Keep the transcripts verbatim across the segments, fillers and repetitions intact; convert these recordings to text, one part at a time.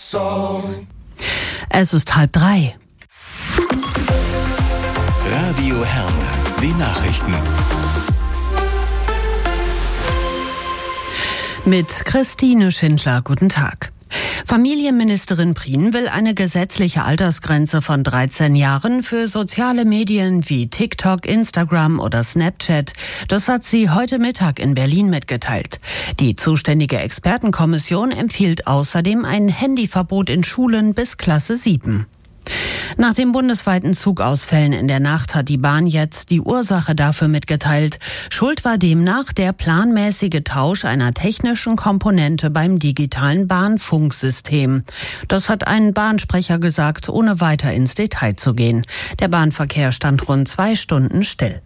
Es ist halb drei. Radio Herne, die Nachrichten. Mit Christine Schindler, guten Tag. Familienministerin Prien will eine gesetzliche Altersgrenze von dreizehn Jahren für soziale Medien wie TikTok, Instagram oder Snapchat. Das hat sie heute Mittag in Berlin mitgeteilt. Die zuständige Expertenkommission empfiehlt außerdem ein Handyverbot in Schulen bis Klasse sieben. Nach den bundesweiten Zugausfällen in der Nacht hat die Bahn jetzt die Ursache dafür mitgeteilt. Schuld war demnach der planmäßige Tausch einer technischen Komponente beim digitalen Bahnfunksystem. Das hat ein Bahnsprecher gesagt, ohne weiter ins Detail zu gehen. Der Bahnverkehr stand rund zwei Stunden still.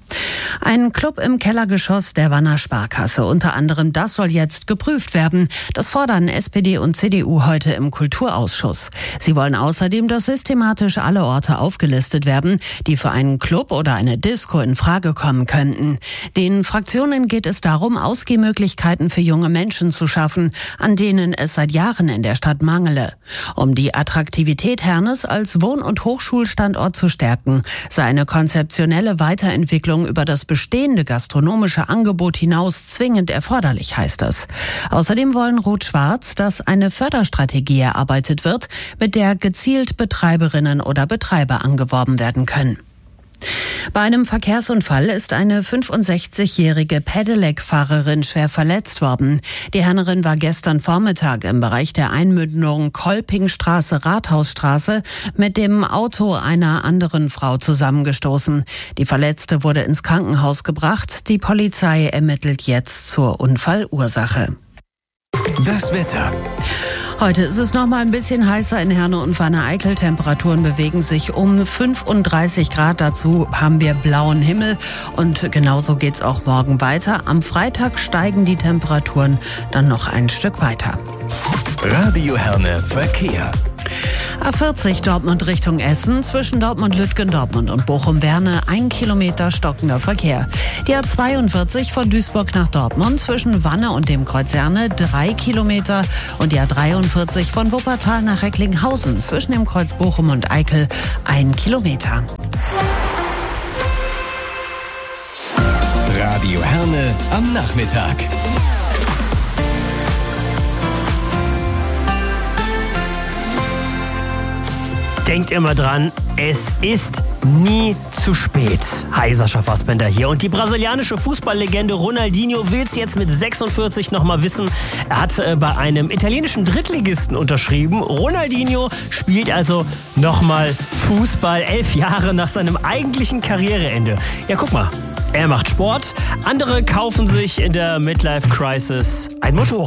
Ein Club im Kellergeschoss der Wanner Sparkasse. Unter anderem das soll jetzt geprüft werden. Das fordern S P D und C D U heute im Kulturausschuss. Sie wollen außerdem, dass systematisch alle Orte aufgelistet werden, die für einen Club oder eine Disco in Frage kommen könnten. Den Fraktionen geht es darum, Ausgehmöglichkeiten für junge Menschen zu schaffen, an denen es seit Jahren in der Stadt mangele. Um die Attraktivität Hernes als Wohn- und Hochschulstandort zu stärken, sei eine konzeptionelle Weiterentwicklung über das bestehende gastronomische Angebot hinaus zwingend erforderlich, heißt es. Außerdem wollen Rot-Schwarz, dass eine Förderstrategie erarbeitet wird, mit der gezielt Betreiberinnen oder Betreiber angeworben werden können. Bei einem Verkehrsunfall ist eine fünfundsechzigjährige Pedelec-Fahrerin schwer verletzt worden. Die Hernerin war gestern Vormittag im Bereich der Einmündung Kolpingstraße-Rathausstraße mit dem Auto einer anderen Frau zusammengestoßen. Die Verletzte wurde ins Krankenhaus gebracht. Die Polizei ermittelt jetzt zur Unfallursache. Das Wetter. Heute ist es noch mal ein bisschen heißer in Herne und Wanne-Eickel. Temperaturen bewegen sich um fünfunddreißig Grad. Dazu haben wir blauen Himmel und genauso geht's auch morgen weiter. Am Freitag steigen die Temperaturen dann noch ein Stück weiter. Radio Herne Verkehr. A vierzig Dortmund Richtung Essen, zwischen Dortmund-Lütgen, Dortmund und Bochum-Werne, ein Kilometer stockender Verkehr. Die A zweiundvierzig von Duisburg nach Dortmund, zwischen Wanne und dem Kreuz Herne, drei Kilometer. Und die A dreiundvierzig von Wuppertal nach Recklinghausen, zwischen dem Kreuz Bochum und Eickel, ein Kilometer. Radio Herne am Nachmittag. Denkt immer dran, es ist nie zu spät. Hi, Sascha Fassbender hier. Und die brasilianische Fußballlegende Ronaldinho will es jetzt mit sechsundvierzig noch mal wissen. Er hat äh, bei einem italienischen Drittligisten unterschrieben. Ronaldinho spielt also noch mal Fußball, elf Jahre nach seinem eigentlichen Karriereende. Ja, guck mal, er macht Sport. Andere kaufen sich in der Midlife-Crisis ein Motorrad.